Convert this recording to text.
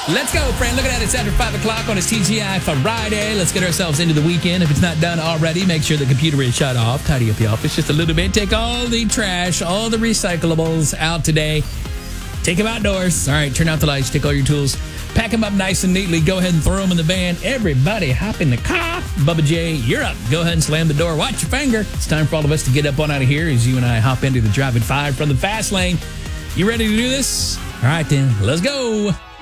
Let's go, friend. Look at that. It's after 5 o'clock on a TGI Friday. Let's get ourselves into the weekend. If it's not done already, make sure the computer is shut off. Tidy up the office just a little bit. Take all the trash, all the recyclables out today. Take them outdoors. All right, turn out the lights. Take all your tools. Pack them up nice and neatly. Go ahead and throw them in the van. Everybody hop in the car. Bubba J, you're up. Go ahead and slam the door. Watch your finger. It's time for all of us to get up on out of here as you and I hop into the Drive at 5 from the fast lane. You ready to do this? All right, then. Let's go.